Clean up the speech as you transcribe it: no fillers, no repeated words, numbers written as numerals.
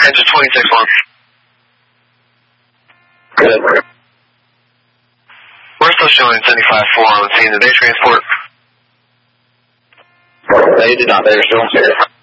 engine 26-1. Good. We're still showing 75-4 on scene. Did they transport? They did not. They were still on